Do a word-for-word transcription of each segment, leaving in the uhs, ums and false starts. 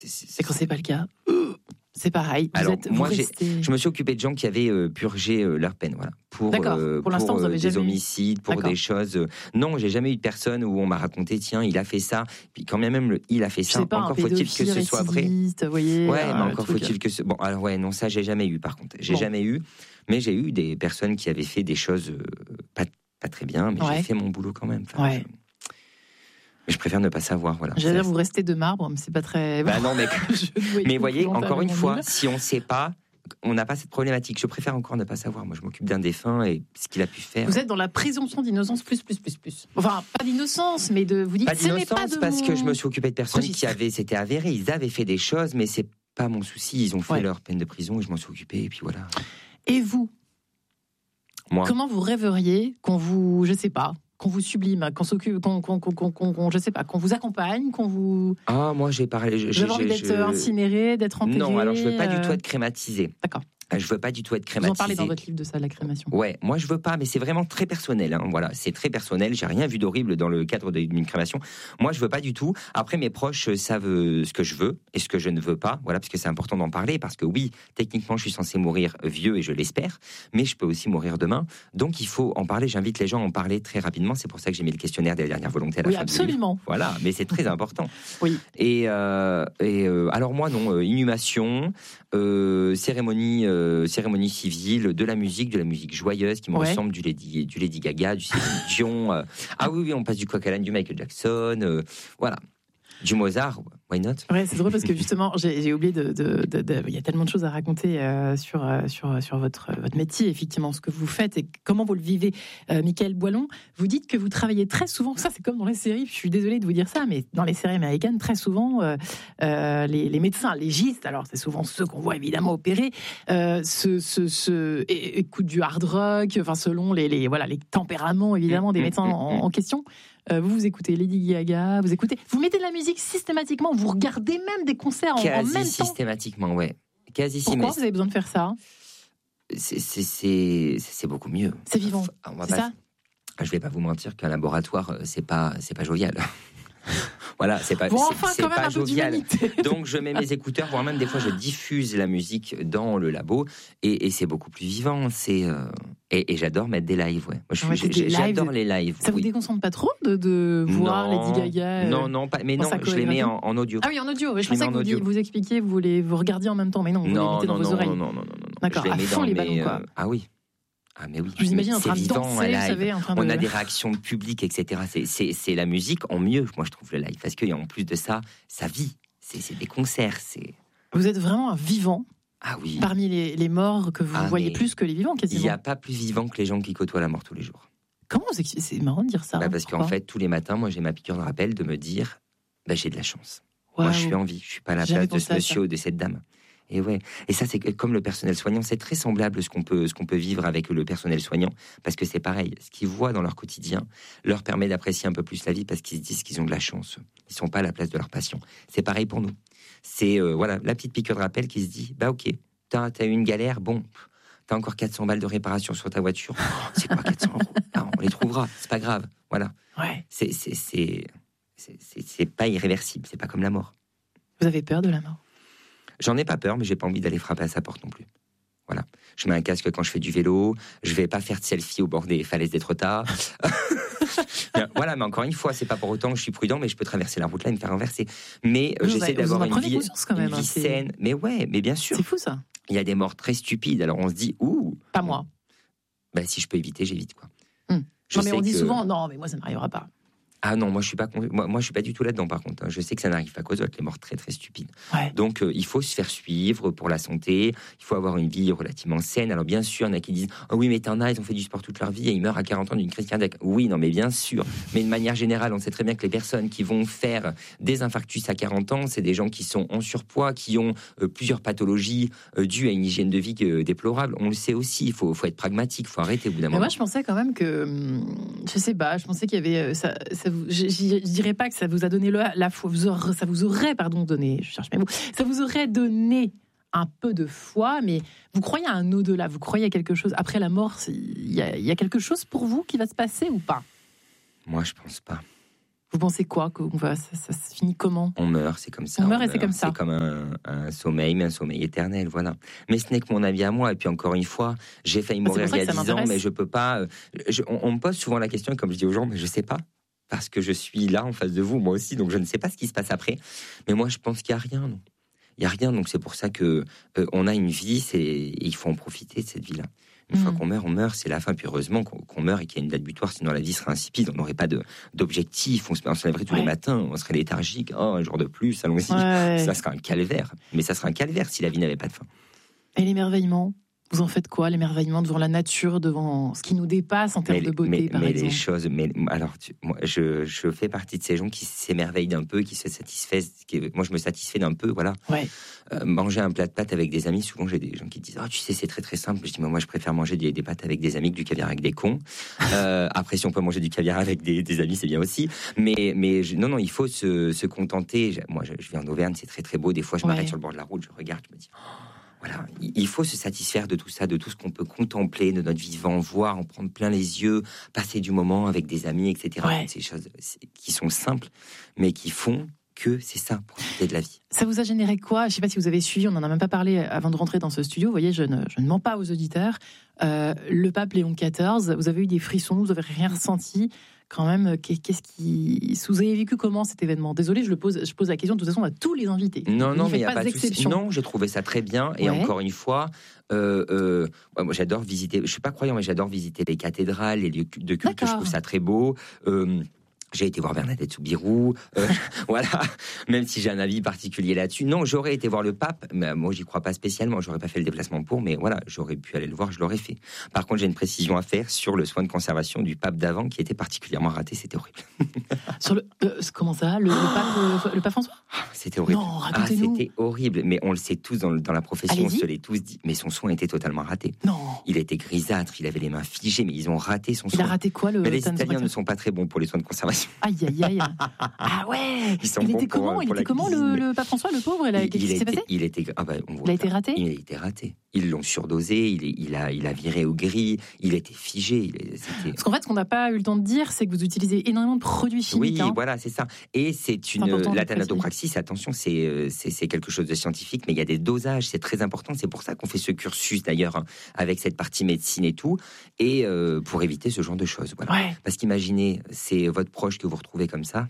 Et quand c'est pas le cas, c'est pareil. Vous Alors, êtes, moi, vous restez... je me suis occupé de gens qui avaient euh, purgé euh, leur peine, voilà. Pour, euh, pour, l'instant, pour vous avez euh, des jamais homicides, eu... pour D'accord. des choses. Euh, non, j'ai jamais eu de personne où on m'a raconté, tiens, il a fait ça. Puis quand même, le, il a fait ça. Pas, encore faut-il que ce soit vrai. Voyez, ouais, euh, mais encore faut-il que ce. Bon, alors ouais, non, ça, j'ai jamais eu. Par contre, j'ai bon. jamais eu. Mais j'ai eu des personnes qui avaient fait des choses euh, pas, pas très bien, mais ouais. j'ai fait mon boulot quand même. Enfin, ouais. je... Mais je préfère ne pas savoir, voilà. J'allais dire, vous restez de marbre, mais c'est pas très. Bah non, mais. mais voyez, encore une fois, si on sait pas. On n'a pas cette problématique. Je préfère encore ne pas savoir. Moi, je m'occupe d'un défunt et ce qu'il a pu faire. Vous êtes dans la présomption d'innocence plus, plus, plus, plus. Enfin, pas d'innocence, mais de vous dites. Pas d'innocence pas de parce mon... que je me suis occupé de personnes qui avaient, c'était avéré. Ils avaient fait des choses, mais c'est pas mon souci. Ils ont fait ouais. leur peine de prison et je m'en suis occupé et puis voilà. Et vous, moi, comment vous rêveriez qu'on vous, je sais pas, qu'on vous sublime, qu'on s'occupe, qu'on, qu'on, qu'on, qu'on, qu'on, je sais pas, qu'on vous accompagne, qu'on vous. Ah, moi, j'ai parlé. J'ai, j'ai envie d'être je... incinéré, d'être enterré. Non, alors je veux pas du tout être crématisé. D'accord. Je veux pas du tout être crématisé. Vous en parlez dans votre livre de ça, la crémation. Ouais, moi je veux pas, mais c'est vraiment très personnel. Hein. Voilà, c'est très personnel. J'ai rien vu d'horrible dans le cadre d'une crémation. Moi, je veux pas du tout. Après, mes proches savent ce que je veux et ce que je ne veux pas. Voilà, parce que c'est important d'en parler. Parce que oui, techniquement, je suis censé mourir vieux et je l'espère, mais je peux aussi mourir demain. Donc, il faut en parler. J'invite les gens à en parler très rapidement. C'est pour ça que j'ai mis le questionnaire des dernières volontés à la oui, fin absolument. du livre. Voilà, mais c'est très important. Oui. Et, euh, et euh, alors moi, non, euh, inhumation, euh, cérémonie, euh, cérémonie civile, de la musique, de la musique joyeuse qui me ouais. ressemble, du Lady, du Lady Gaga, du Céline Dion. Euh, ah oui, oui, on passe du coq à l'âne, du Michael Jackson, euh, voilà. Du Mozart, why not? Ouais, c'est drôle parce que justement, j'ai, j'ai oublié de, de, de, de, il y a tellement de choses à raconter euh, sur sur sur votre votre métier, effectivement, ce que vous faites et comment vous le vivez. Euh, Mickaël Boilon, vous dites que vous travaillez très souvent. Ça, c'est comme dans les séries. Je suis désolée de vous dire ça, mais dans les séries américaines, très souvent, euh, euh, les, les médecins légistes, alors c'est souvent ceux qu'on voit évidemment opérer, euh, se, se, se écoutent du hard rock, enfin selon les, les voilà les tempéraments évidemment des médecins en, en question. Euh, vous vous écoutez Lady Gaga, vous écoutez, vous mettez de la musique systématiquement, vous regardez même des concerts en, en même temps. Quasi systématiquement, ouais. Quasi. Pourquoi mais vous avez besoin de faire ça? c'est, c'est, c'est, c'est beaucoup mieux. C'est vivant. On va c'est pas, ça. Je vais pas vous mentir qu'un laboratoire, c'est pas, c'est pas jovial. Voilà, c'est pas, bon, c'est, enfin, c'est pas jovial. D'humanité. Donc je mets mes écouteurs, voire même des fois je diffuse la musique dans le labo et, et c'est beaucoup plus vivant. C'est euh, et, et j'adore mettre des lives. Ouais. Moi, je suis, ouais, j'ai, j'adore lives. les lives. Ça oui. vous déconcentre pas trop de, de voir non, Lady Gaga euh, Non, non, pas. Mais non, je les mets en, en audio. Ah oui, en audio. Je, je je pensais que vous, vous expliquiez, vous les vous regardiez en même temps, mais non, vous non, les mettez non, dans non, vos oreilles. Non, non, non, non, non, non. D'accord. Je les à mets fond dans les mes, ballons, quoi. Euh, ah oui. Ah mais oui, je vous imagine en train de danser, vous savez, en train de... On a des réactions de public, et cetera. C'est, c'est, c'est la musique en mieux, moi je trouve le live, parce qu'en plus de ça, ça vit. C'est, c'est des concerts. C'est... Vous êtes vraiment un vivant. Ah oui. Parmi les, les morts que vous ah, voyez plus que les vivants, quasiment. Il n'y a pas plus vivant que les gens qui côtoient la mort tous les jours. Comment vous expliquez ? C'est marrant de dire ça. Bah parce Pourquoi ? qu'en fait, tous les matins, moi j'ai ma piqûre de rappel de me dire, bah, j'ai de la chance. Wow. Moi je suis en vie, je suis pas à la Jamais place de ce monsieur ou de cette dame. Et ouais, et ça c'est comme le personnel soignant, c'est très semblable ce qu'on peut ce qu'on peut vivre avec le personnel soignant parce que c'est pareil, ce qu'ils voient dans leur quotidien leur permet d'apprécier un peu plus la vie parce qu'ils se disent qu'ils ont de la chance. Ils sont pas à la place de leurs patients. C'est pareil pour nous. C'est euh, voilà, la petite piqûre de rappel qui se dit bah OK, t'as t'as eu une galère, bon, t'as encore quatre cents balles de réparation sur ta voiture. Oh, c'est quoi quatre cents euros? Non, on les trouvera, c'est pas grave. Voilà. Ouais. C'est c'est c'est c'est, c'est, c'est pas irréversible, c'est pas comme la mort. Vous avez peur de la mort? J'en ai pas peur, mais j'ai pas envie d'aller frapper à sa porte non plus. Voilà. Je mets un casque quand je fais du vélo. Je vais pas faire de selfie au bord des falaises d'Étretat. Voilà, mais encore une fois, c'est pas pour autant que je suis prudent, mais je peux traverser la route là et me faire renverser. Mais vous j'essaie avez, d'avoir une vie, quand même, une vie hein, saine. Mais ouais, mais bien sûr. C'est fou ça. Il y a des morts très stupides. Alors on se dit, ouh. Pas moi. Ben si je peux éviter, j'évite quoi. Hum. Non mais on dit que... souvent, non mais moi ça n'arrivera pas. Ah non, moi je suis pas moi, moi je suis pas du tout là-dedans par contre. Je sais que ça n'arrive pas qu'aux autres, les morts très très stupides. Ouais. Donc euh, il faut se faire suivre pour la santé. Il faut avoir une vie relativement saine. Alors bien sûr, il y en a qui disent oh oui mais t'en as, ils ont fait du sport toute leur vie et ils meurent à quarante ans d'une crise cardiaque. Oui non mais bien sûr. Mais de manière générale, on sait très bien que les personnes qui vont faire des infarctus à quarante ans, c'est des gens qui sont en surpoids, qui ont euh, plusieurs pathologies euh, dues à une hygiène de vie euh, déplorable. On le sait aussi. Il faut faut être pragmatique. Il faut arrêter au bout d'un mais moment. Moi je pensais quand même que je sais pas. Je pensais qu'il y avait ça. ça Je, je dirais pas que ça vous a donné le, la foi, ça vous aurait, pardon, donné, je cherche mes mots, ça vous aurait donné un peu de foi, mais vous croyez à un au-delà, vous croyez à quelque chose, après la mort, il y a, y a quelque chose pour vous qui va se passer ou pas? Moi, je pense pas. Vous pensez quoi qu'on va, ça, ça se finit comment? On meurt, c'est comme ça. On meurt et c'est comme ça. C'est comme un, un sommeil, mais un sommeil éternel, voilà. Mais ce n'est que mon avis à moi. Et puis encore une fois, j'ai failli mourir il y a dix ans, mais je peux pas. Je, on, on me pose souvent la question, et comme je dis aux gens, mais je sais pas. Parce que je suis là en face de vous, moi aussi, donc je ne sais pas ce qui se passe après. Mais moi, je pense qu'il n'y a rien, non. Il n'y a rien, donc c'est pour ça que euh, on a une vie, c'est, et il faut en profiter de cette vie-là. Une mmh. fois qu'on meurt, on meurt, c'est la fin. Puis heureusement qu'on, qu'on meurt et qu'il y a une date butoir, sinon la vie serait insipide. On n'aurait pas de, d'objectif, on se, on se lèverait tous ouais. les matins, on serait léthargique. Oh, un jour de plus, allons-y. Ouais. Ça serait un calvaire. Mais ça serait un calvaire si la vie n'avait pas de fin. Et l'émerveillement? Vous en faites quoi, l'émerveillement devant la nature, devant ce qui nous dépasse en termes mais, de beauté, mais, par mais exemple? Les choses, mais alors, tu, moi, je, je fais partie de ces gens qui s'émerveillent d'un peu, qui se satisfaisent. Qui, moi, je me satisfais d'un peu, voilà. Ouais. Euh, manger un plat de pâtes avec des amis, souvent j'ai des gens qui disent, oh, tu sais, c'est très très simple. Je dis, moi, je préfère manger des, des pâtes avec des amis que du caviar avec des cons. Euh, après, si on peut manger du caviar avec des, des amis, c'est bien aussi. Mais, mais je, non, non, il faut se, se contenter. Moi, je, je viens d'Auvergne, c'est très très beau. Des fois, je ouais. m'arrête sur le bord de la route, je regarde, je me dis. Oh, voilà, il faut se satisfaire de tout ça, de tout ce qu'on peut contempler, de notre vivant, voir, en prendre plein les yeux, passer du moment avec des amis, et cetera. Ouais. Ces choses qui sont simples, mais qui font que c'est ça, profiter de la vie. Ça vous a généré quoi? Je ne sais pas si vous avez suivi, on n'en a même pas parlé avant de rentrer dans ce studio. Vous voyez, je ne, je ne mens pas aux auditeurs. Euh, le pape Léon quatorze, vous avez eu des frissons, vous n'avez rien ressenti? Quand même, qu'est-ce qui... Vous avez vécu comment cet événement? Désolé, je le pose, je pose la question de toute façon à tous les invités. Non, non, mais il n'y a pas d'exception. Non, j'ai trouvé ça très bien. Et ouais. encore une fois, euh, euh, moi, j'adore visiter. Je ne suis pas croyant, mais j'adore visiter les cathédrales, les lieux de culte. D'accord. Je trouve ça très beau. Euh, J'ai été voir Bernadette Soubirous, euh, voilà, même si j'ai un avis particulier là-dessus. Non, j'aurais été voir le pape, mais moi j'y crois pas spécialement, j'aurais pas fait le déplacement pour, mais voilà, j'aurais pu aller le voir, je l'aurais fait. Par contre, j'ai une précision à faire sur le soin de conservation du pape d'avant, qui était particulièrement raté, c'était horrible. Sur le, euh, comment ça, le, le pape, le, le pape François? C'était horrible. Non, racontez-nous. Ah, c'était horrible, mais on le sait tous dans, dans la profession, Allez-y. On se l'est tous dit, mais son soin était totalement raté. Non. Il était grisâtre, il avait les mains figées, mais ils ont raté son il soin. Il a raté quoi, le mais les Italiens ne sont pas très bons pour les soins de conservation. Aïe, aïe, aïe. Ah ouais. Ils sont il bons était pour, comment, pour il était comment le, le pape François, le pauvre? Il a, Qu'est-ce qui s'est passé? Il était, ah bah, on il a été raté. Il a été raté. Ils l'ont surdosé. Il, est, il a, il a viré au gris. Il était figé. Il est, c'était... Parce qu'en fait, ce qu'on n'a pas eu le temps de dire, c'est que vous utilisez énormément de produits chimiques. Oui, hein. voilà, c'est ça. Et c'est une la thanatopraxis. Attention, c'est, c'est c'est quelque chose de scientifique, mais il y a des dosages. C'est très important. C'est pour ça qu'on fait ce cursus d'ailleurs, hein, avec cette partie médecine et tout, et euh, pour éviter ce genre de choses. Voilà. Ouais. Parce qu'imaginez, c'est votre proche que vous retrouvez comme ça.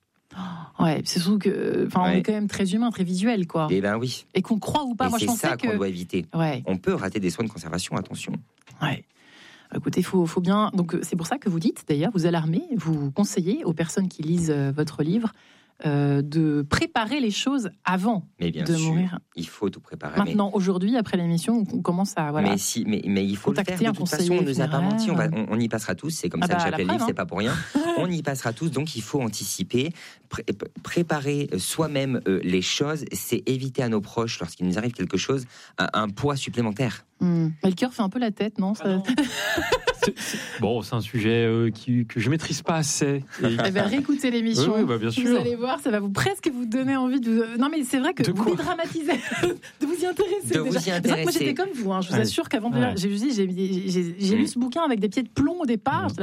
Ouais, c'est surtout que, enfin, ouais. on est quand même très humain, très visuel, quoi. Eh ben oui. Et qu'on croit ou pas. Et moi, c'est je pensais ça que... qu'on doit éviter. Ouais. On peut rater des soins de conservation, attention. Ouais. Écoutez, il faut, faut bien. Donc, c'est pour ça que vous dites, d'ailleurs, vous alarmez, vous conseillez aux personnes qui lisent votre livre euh, de préparer les choses avant mais bien de sûr, mourir. Il faut tout préparer. Maintenant, mais... aujourd'hui, après l'émission, on commence à voilà. Mais si, mais, mais il faut contacter le faire. De toute façon, on nous a pas menti. On, va, on, on y passera tous. C'est comme ah ça bah, que j'appelle le livre. hein. C'est pas pour rien. On y passera tous. Donc, il faut anticiper, pré- préparer soi-même euh, les choses. C'est éviter à nos proches, lorsqu'il nous arrive quelque chose, un, un poids supplémentaire. Mmh. Mais le cœur fait un peu la tête, non, ça... ah non. C'est, c'est... Bon, c'est un sujet euh, qui, que je maîtrise pas assez. Et... Eh ben, réécoutez l'émission. Oui, oui, bah, bien sûr. Vous allez voir, ça va vous presque vous donner envie de. Non, mais c'est vrai que de vous dédramatisez, de vous y intéresser. De déjà. vous y intéresser. C'est vrai que moi j'étais comme vous. Hein. Je vous ouais. assure qu'avant, ouais. j'ai, j'ai, j'ai, j'ai, j'ai lu ce bouquin avec des pieds de plomb au départ. Mmh. Là...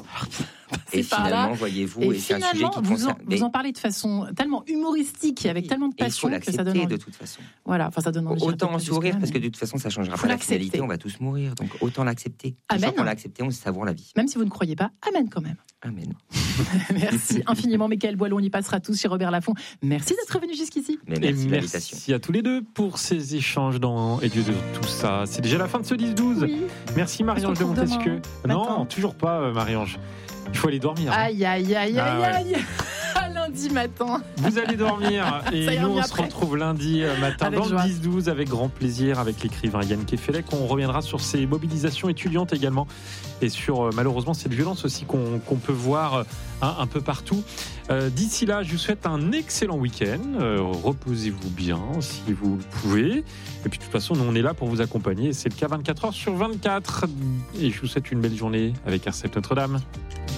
Et finalement, voyez-vous, et, et c'est un sujet qui vous concerne. En, vous en parlez de façon tellement humoristique et avec et tellement de passion que ça donne envie. De toute façon. Voilà, enfin ça donne envie. Autant en sourire parce que de toute façon ça changera pas la finalité. On va tous mourir, donc autant l'accepter. Une fois qu'on l'a accepté, on savoure la vie. Même si vous ne croyez pas, amen quand même. Amen. Merci infiniment, Mickaël Boileau. On y passera tous chez Robert Laffont. Merci d'être venu jusqu'ici. Mais merci, et merci à tous les deux pour ces échanges dans Et Dieu de tout ça. C'est déjà la fin de ce dix douze. Oui. Merci Marie-Ange de Montesquieu. Non, toujours pas Marie-Ange. Il faut aller dormir. Aïe, aïe, aïe, ah, aïe, ouais. aïe. Lundi matin. Vous allez dormir. Et nous, on après. se retrouve lundi matin avec dans joie. Le dix douze avec grand plaisir avec l'écrivain Yann Kefelec. On reviendra sur ces mobilisations étudiantes également et sur malheureusement cette violence aussi qu'on, qu'on peut voir hein, un peu partout. Euh, d'ici là, je vous souhaite un excellent week-end. Euh, reposez-vous bien si vous le pouvez. Et puis de toute façon, nous, on est là pour vous accompagner. C'est le cas vingt-quatre heures sur vingt-quatre. Et je vous souhaite une belle journée avec R C F Notre-Dame.